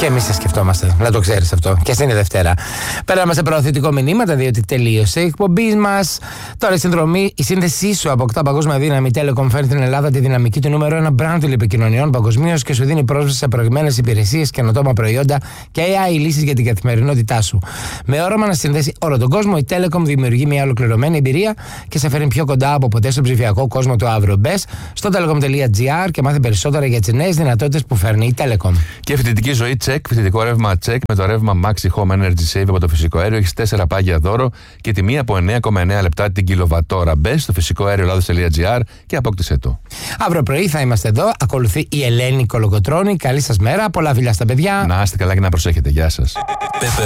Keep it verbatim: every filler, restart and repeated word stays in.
Και εμείς σε σκεφτόμαστε, να το ξέρεις αυτό. Και εσύ είναι Δευτέρα. Πέραμε σε προωθητικό μηνύματα, διότι τελείωσε η εκπομπή μας. Τώρα η συνδρομή, η σύνδεσή σου αποκτά παγκόσμια δύναμη. Η Telecom φέρνει στην Ελλάδα τη δυναμική του νούμερο ένα brand τηλεπικοινωνιών παγκοσμίως και σου δίνει πρόσβαση σε προηγμένες υπηρεσίες, καινοτόμα προϊόντα και έι άι λύσεις για την καθημερινότητά σου. Με όραμα να συνδέσει όλο τον κόσμο, η Telecom δημιουργεί μια ολοκληρωμένη εμπειρία και σε φέρνει πιο κοντά από ποτέ στον ψηφιακό κόσμο του αύριο. Μπες στο telecom τελεία gr και μάθε περισσότερα για τις νέες δυνατότητες που φέρνει η Telecom. Και φοιτητική ζωή τσεκ, φοιτητικό ρεύμα τσεκ με το ρεύμα Maxi Home Energy Save από το φυσικό αέριο. Έχεις τέσσερα πάγια δώρο και τιμή από εννέα κόμμα εννέα λεπτά την κιλοβατόρα. Μπες στο φυσικό αέριο ελλάδος τελεία gr και απόκτησέ το. Αύριο πρωί θα είμαστε εδώ. Ακολουθεί η Ελένη Κολοκοτρώνη. Καλή σας μέρα. Πολλά φιλιά στα παιδιά. Να είστε καλά και να προσέχετε. Γεια σας.